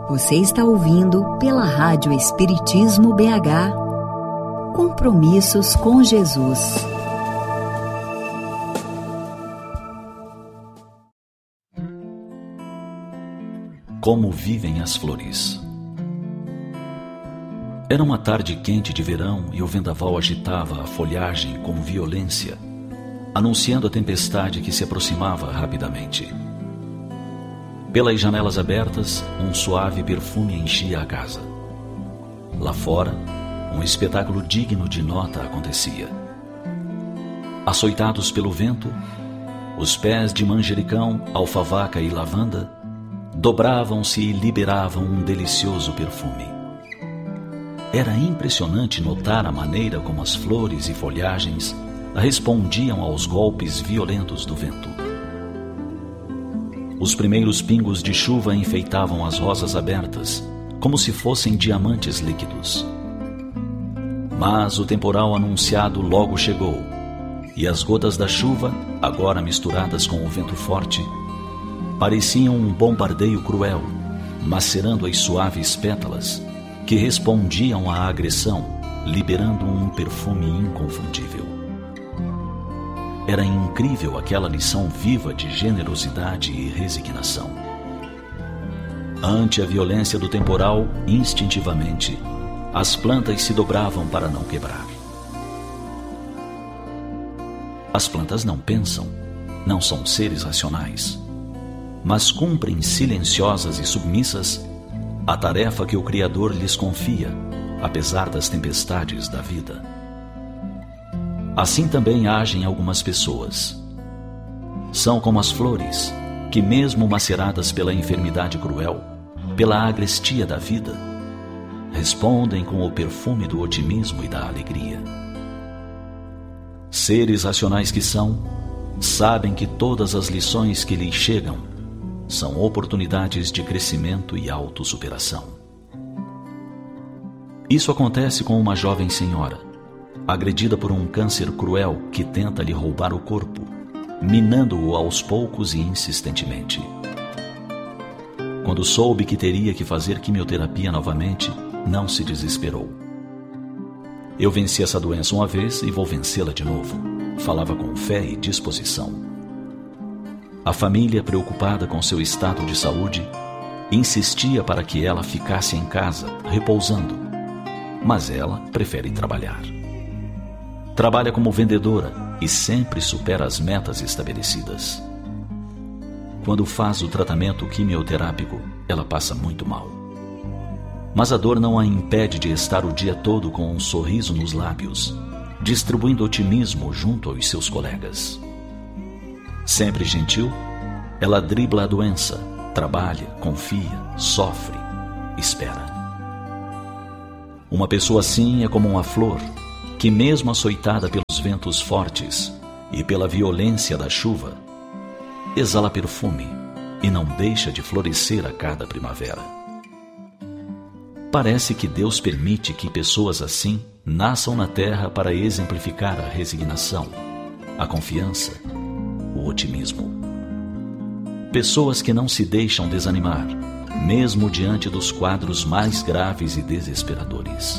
Você está ouvindo pela Rádio Espiritismo BH. Compromissos com Jesus. Como vivem as flores. Era uma tarde quente de verão e o vendaval agitava a folhagem com violência, anunciando a tempestade que se aproximava rapidamente. Pelas janelas abertas, um suave perfume enchia a casa. Lá fora, um espetáculo digno de nota acontecia. Açoitados pelo vento, os pés de manjericão, alfavaca e lavanda dobravam-se e liberavam um delicioso perfume. Era impressionante notar a maneira como as flores e folhagens respondiam aos golpes violentos do vento. Os primeiros pingos de chuva enfeitavam as rosas abertas, como se fossem diamantes líquidos. Mas o temporal anunciado logo chegou, e as gotas da chuva, agora misturadas com o vento forte, pareciam um bombardeio cruel, macerando as suaves pétalas que respondiam à agressão, liberando um perfume inconfundível. Era incrível aquela lição viva de generosidade e resignação. Ante a violência do temporal, instintivamente, as plantas se dobravam para não quebrar. As plantas não pensam, não são seres racionais, mas cumprem silenciosas e submissas a tarefa que o Criador lhes confia, apesar das tempestades da vida. Assim também agem algumas pessoas. São como as flores, que mesmo maceradas pela enfermidade cruel, pela agrestia da vida, respondem com o perfume do otimismo e da alegria. Seres racionais que são, sabem que todas as lições que lhes chegam são oportunidades de crescimento e autossuperação. Isso acontece com uma jovem senhora, agredida por um câncer cruel que tenta lhe roubar o corpo, minando-o aos poucos e insistentemente. Quando soube que teria que fazer quimioterapia novamente, não se desesperou. Eu venci essa doença uma vez e vou vencê-la de novo, falava com fé e disposição. A família, preocupada com seu estado de saúde, insistia para que ela ficasse em casa, repousando, mas ela prefere trabalhar. Trabalha como vendedora e sempre supera as metas estabelecidas. Quando faz o tratamento quimioterápico, ela passa muito mal. Mas a dor não a impede de estar o dia todo com um sorriso nos lábios, distribuindo otimismo junto aos seus colegas. Sempre gentil, ela dribla a doença, trabalha, confia, sofre, espera. Uma pessoa assim é como uma flor, que mesmo açoitada pelos ventos fortes e pela violência da chuva, exala perfume e não deixa de florescer a cada primavera. Parece que Deus permite que pessoas assim nasçam na terra para exemplificar a resignação, a confiança, o otimismo. Pessoas que não se deixam desanimar, mesmo diante dos quadros mais graves e desesperadores.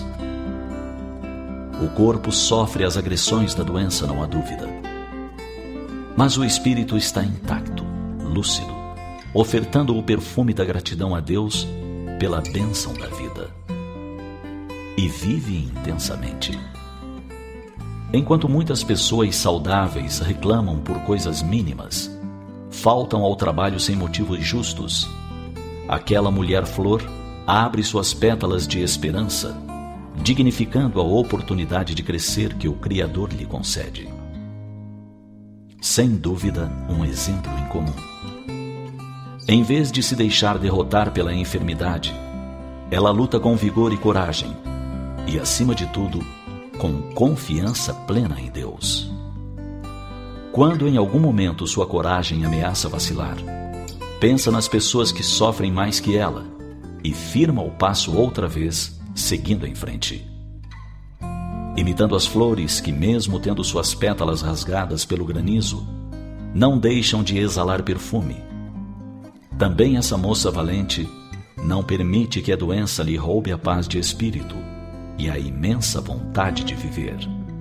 O corpo sofre as agressões da doença, não há dúvida. Mas o espírito está intacto, lúcido, ofertando o perfume da gratidão a Deus pela bênção da vida. E vive intensamente. Enquanto muitas pessoas saudáveis reclamam por coisas mínimas, faltam ao trabalho sem motivos justos, aquela mulher-flor abre suas pétalas de esperança, dignificando a oportunidade de crescer que o Criador lhe concede. Sem dúvida, um exemplo em comum. Em vez de se deixar derrotar pela enfermidade, ela luta com vigor e coragem, e, acima de tudo, com confiança plena em Deus. Quando em algum momento sua coragem ameaça vacilar, pensa nas pessoas que sofrem mais que ela e firma o passo outra vez, seguindo em frente. Imitando as flores que, mesmo tendo suas pétalas rasgadas pelo granizo, não deixam de exalar perfume, também essa moça valente não permite que a doença lhe roube a paz de espírito e a imensa vontade de viver.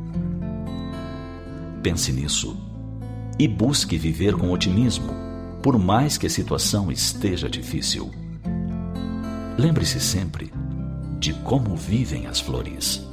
Pense nisso e busque viver com otimismo, por mais que a situação esteja difícil. Lembre-se sempre de como vivem as flores.